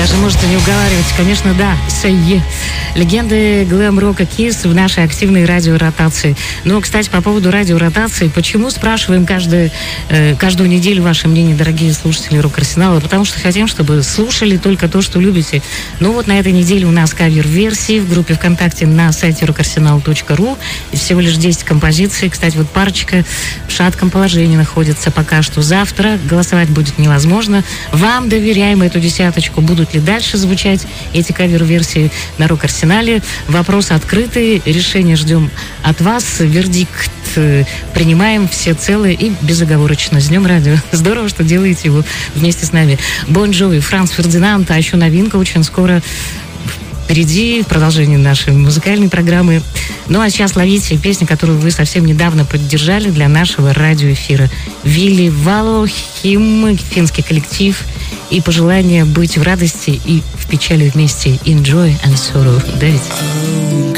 Даже можете не уговаривать. Конечно, да. Say. Легенды глэм-рока Kiss в нашей активной радиоротации. Но, кстати, по поводу радиоротации, почему спрашиваем каждую неделю ваше мнение, дорогие слушатели Рок-Арсенала? Потому что хотим, чтобы слушали только то, что любите. Ну вот на этой неделе у нас кавер-версии в группе ВКонтакте на сайте rockarsenal.ru. И всего лишь 10 композиций. Кстати, вот парочка в шатком положении находится пока что. Завтра голосовать будет невозможно. Вам доверяем эту десяточку. Будут ли дальше звучать эти кавер-версии на Рок-Арсенале? Вопросы открыты, решение ждем от вас. Вердикт принимаем все целые и безоговорочно. С Днем радио. Здорово, что делаете его вместе с нами. Бон Джови, Франц Фердинанд, а еще новинка очень скоро впереди, в продолжении нашей музыкальной программы. Ну а сейчас ловите песню, которую вы совсем недавно поддержали для нашего радиоэфира. Вилли Вало, Хим, финский коллектив, и пожелание быть в радости и в печали вместе. Enjoy and sorrow. Давид.